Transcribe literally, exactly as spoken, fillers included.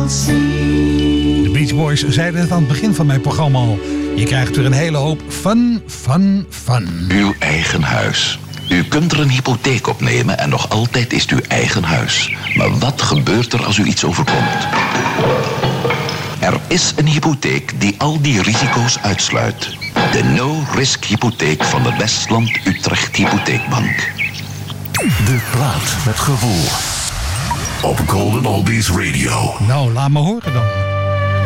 De Beach Boys zeiden het aan het begin van mijn programma al. Je krijgt weer een hele hoop fun, fun, fun. Uw eigen huis. U kunt er een hypotheek op nemen en nog altijd is het uw eigen huis. Maar wat gebeurt er als u iets overkomt? Er is een hypotheek die al die risico's uitsluit. De no-risk hypotheek van de Westland-Utrecht Hypotheekbank. De plaat met gevoel. Op Golden Oldies Radio. Nou, laat me horen dan.